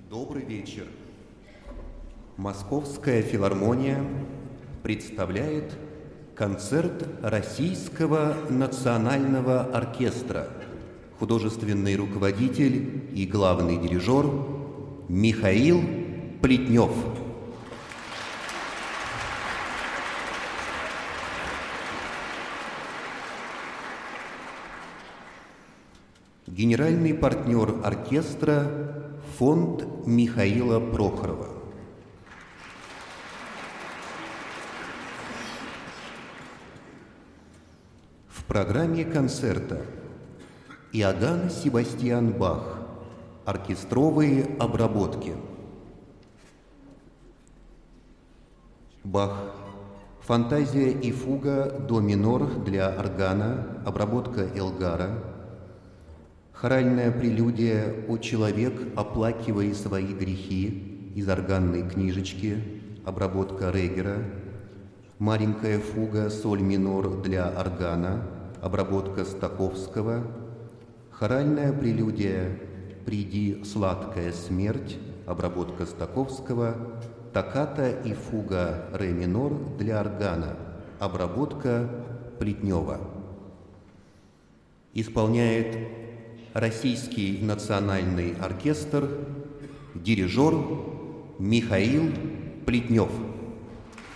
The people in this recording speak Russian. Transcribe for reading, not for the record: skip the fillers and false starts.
Добрый вечер. Московская филармония представляет концерт Российского национального оркестра. Художественный руководитель и главный дирижер Михаил Плетнев. Генеральный партнер оркестра – фонд Михаила Прохорова. В программе концерта Иоганн Себастьян Бах. Оркестровые обработки. Бах. Фантазия и фуга до минор для органа. Обработка Элгара. Хоральная прелюдия «О человек, оплакивай свои грехи» из органной книжечки, обработка Регера. Маленькая фуга соль минор для органа, обработка Стаковского. Хоральная прелюдия «Приди, сладкая смерть», обработка Стаковского. Токката и фуга ре минор для органа, обработка Плетнева. Исполняет Российский национальный оркестр, дирижер Михаил Плетнев.